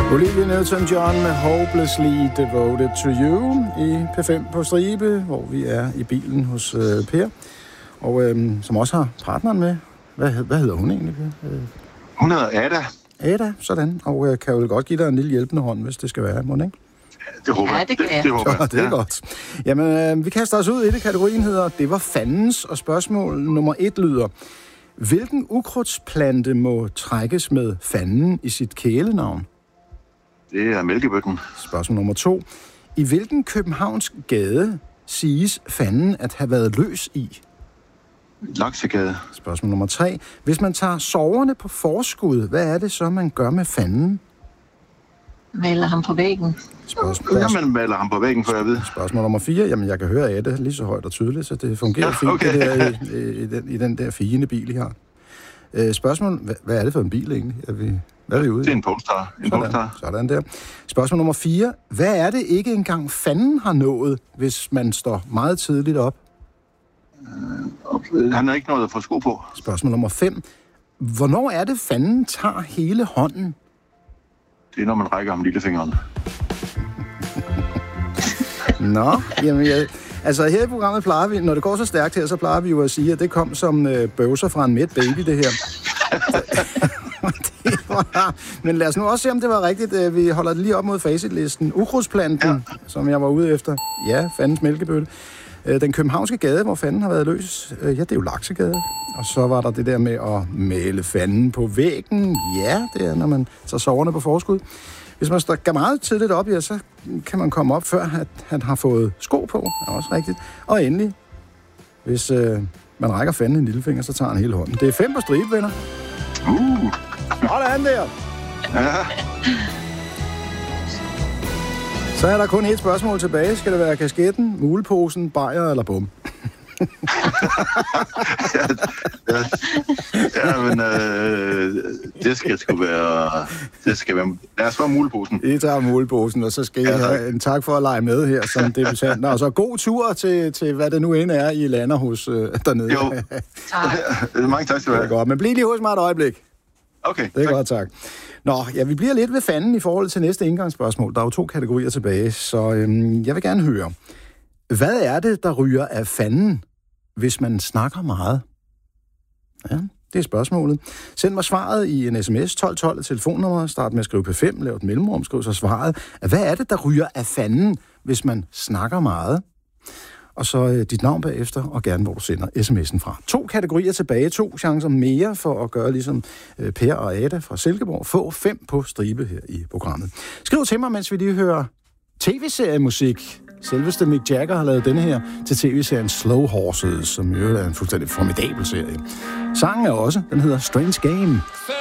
Olivia Newton-John med Hopelessly Devoted to You i P5 på Stribe, hvor vi er i bilen hos Per, og som også har partneren med. Hvad hedder hun egentlig, Per? Hun hedder Ada. Ada, sådan. Og kan jo godt give dig en lille hjælpende hånd, hvis det skal være, må ikke? Det håber jeg. Det håber jeg. Det er godt. Jamen, vi kaster os ud i det. Kategorien hedder Det var fandens, og spørgsmål nummer 1 lyder: hvilken ukrudtsplante må trækkes med fanden i sit kælenavn? Det er mælkebøtten. Spørgsmål nummer 2. I hvilken københavnsk gade siges fanden at have været løs i? Laksegade. Spørgsmål nummer 3. Hvis man tager soverne på forskud, hvad er det så, man gør med fanden? Maler ham på væggen. Jamen, maler ham på væggen, for jeg ved. Spørgsmål nummer 4. Jamen, jeg kan høre Ette lige så højt og tydeligt, så det fungerer fint okay. Det der, i den der fine bil, I har. Spørgsmål, hvad er det for en bil egentlig? Hvad er vi ude i? Det er en Polestar. Sådan der. Spørgsmål nummer 4. Hvad er det ikke engang fanden har nået, hvis man står meget tidligt op? Han har ikke noget at få sko på. Spørgsmål nummer 5. Hvornår er det fanden tager hele hånden? Det er, når man rækker ham lillefingeren. Nå, jamen altså her i programmet plejer vi, når det går så stærkt her, så plejer vi jo at sige, at det kom som bøvser fra en mæt baby, det her. Men lad os nu også se, om det var rigtigt. Vi holder det lige op mod facitlisten. Ukrudtsplanten, som jeg var ude efter. Ja, fandens mælkebøtte. Den københavnske gade, hvor fanden har været løs. Ja, det er jo Laksegade. Og så var der det der med at male fanden på væggen. Ja, det er, når man tager soverne på forskud. Hvis man står meget tidligt op, ja, så kan man komme op, før at han har fået sko på. Det er også rigtigt. Og endelig, hvis man rækker fanden en lillefinger, så tager han hele hånden. Det er 5 på stribe, venner. Sådan der. Ja. Så er der kun et spørgsmål tilbage. Skal det være kasketten, muleposen, bajer eller bum? men det skal sgu være... Lad os få muleposen. I tager muleposen, og så skal I have en tak for at lege med her som debutant. Og så god tur til hvad det nu end er, I lander hos dernede. Jo, mange tak skal du have. Det er godt, men bliv lige hos mig et øjeblik. Okay, det er tak. Godt, tak. Nå, ja, vi bliver lidt ved fanden i forhold til næste indgangsspørgsmål. Der er jo 2 kategorier tilbage, så jeg vil gerne høre. Hvad er det, der ryger af fanden, hvis man snakker meget? Ja, det er spørgsmålet. Send mig svaret i en sms 1212 telefonnummer. Start med at skrive P5, lav et mellemrum, skriv så svaret. Hvad er det, der ryger af fanden, hvis man snakker meget? Og så dit navn bagefter, og gerne hvor du sender sms'en fra. 2 kategorier tilbage, 2 chancer mere for at gøre ligesom Per og Ada fra Silkeborg. Få 5 på stribe her i programmet. Skriv til mig, mens vi lige hører tv-seriemusik. Selveste Mick Jagger har lavet denne her til tv-serien Slow Horses, som jo er en fuldstændig formidabel serie. Sangen er også, den hedder Strange Game.